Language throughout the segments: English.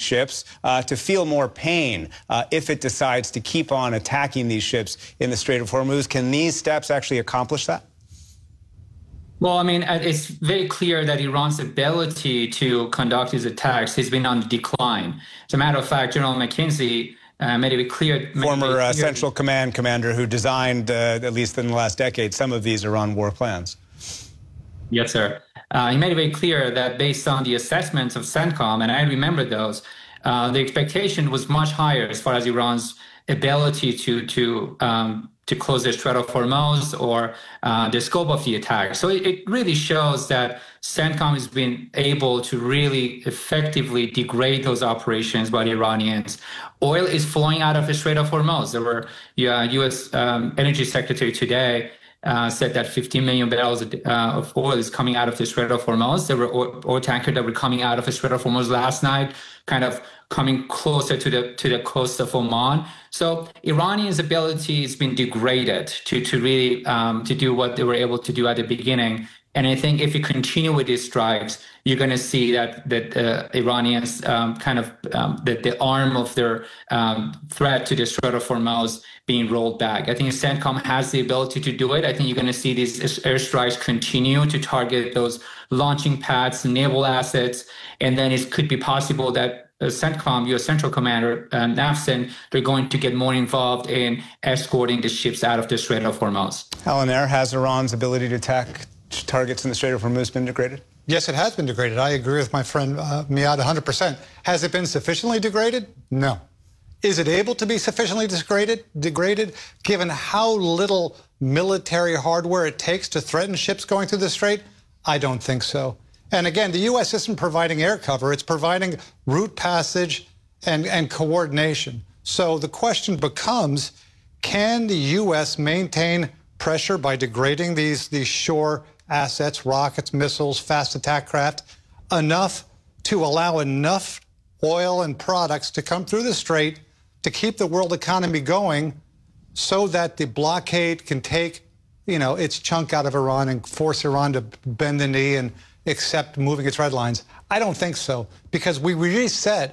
ships to feel more pain if it decides to keep on attacking these ships in the Strait of Hormuz. Can these steps actually accomplish that? Well, I mean, it's very clear that Iran's ability to conduct these attacks has been on the decline. As a matter of fact, General McKenzie made it clear. Former Central Command commander who designed, at least in the last decade, some of these Iran war plans. Yes, sir. He made it very clear that based on the assessments of CENTCOM, and I remember those, the expectation was much higher as far as Iran's ability to close the Strait of Hormuz or the scope of the attack. So it really shows that CENTCOM has been able to really effectively degrade those operations by the Iranians. Oil is flowing out of the Strait of Hormuz. There were U.S. Energy Secretary today said that 15 million barrels of oil is coming out of the Strait of Hormuz. There were oil tankers that were coming out of the Strait of Hormuz last night, kind of coming closer to the coast of Oman. So Iranians' ability has been degraded to really to do what they were able to do at the beginning. And I think if you continue with these strikes, you're going to see that Iranians the arm of their threat to the Strait of Hormuz being rolled back. I think CENTCOM has the ability to do it. I think you're going to see these airstrikes continue to target those launching pads, naval assets, and then it could be possible that CENTCOM, U.S. Central Commander NAVCENT, they're going to get more involved in escorting the ships out of the Strait of Hormuz. Alan Ayer, has Iran's ability to attack targets in the Strait of Hormuz been degraded? Yes, it has been degraded. I agree with my friend Miad 100%. Has it been sufficiently degraded? No. Is it able to be sufficiently degraded, given how little military hardware it takes to threaten ships going through the strait? I don't think so. And again, the U.S. isn't providing air cover. It's providing route passage and coordination. So the question becomes, can the U.S. maintain pressure by degrading these shore assets, rockets, missiles, fast attack craft, enough to allow enough oil and products to come through the strait to keep the world economy going so that the blockade can take, its chunk out of Iran and force Iran to bend the knee and accept moving its red lines? I don't think so, because we reset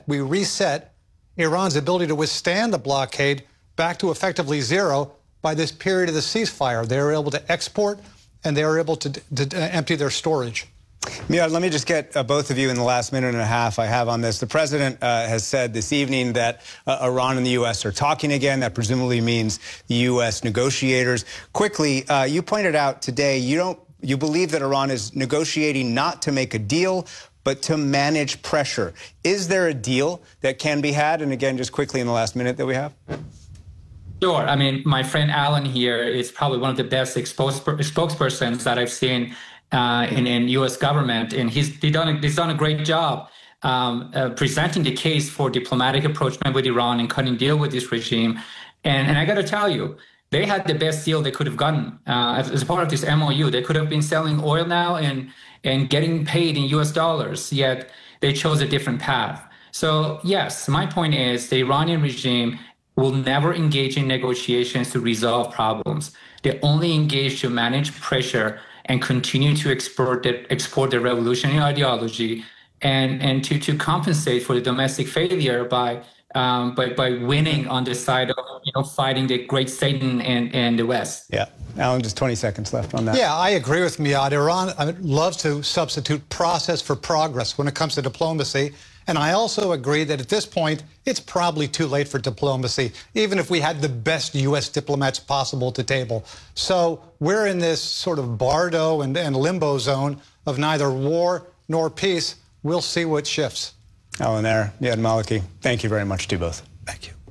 Iran's ability to withstand the blockade back to effectively zero by this period of the ceasefire. They were able to export and they were able to empty their storage. Miad, let me just get both of you in the last minute and a half I have on this. The president has said this evening that Iran and the U.S. are talking again. That presumably means the U.S. negotiators. Quickly, you pointed out today you believe that Iran is negotiating not to make a deal, but to manage pressure. Is there a deal that can be had? And again, just quickly in the last minute that we have. Sure. I mean, my friend Alan here is probably one of the best spokespersons that I've seen in U.S. government, and he's done a great job presenting the case for diplomatic approachment with Iran and cutting deal with this regime. And I got to tell you, they had the best deal they could have gotten as part of this MOU. They could have been selling oil now and getting paid in U.S. dollars, yet they chose a different path. So yes, my point is the Iranian regime will never engage in negotiations to resolve problems. They only engage to manage pressure and continue to export their revolutionary ideology and to compensate for the domestic failure by winning on the side of fighting the great Satan and the West. Yeah. Alan, just 20 seconds left on that. Yeah, I agree with Miad. Iran loves to substitute process for progress when it comes to diplomacy. And I also agree that at this point, it's probably too late for diplomacy, even if we had the best U.S. diplomats possible at the table. So we're in this sort of bardo and limbo zone of neither war nor peace. We'll see what shifts. Alan Ayer, Miad Maliki, thank you very much to you both. Thank you.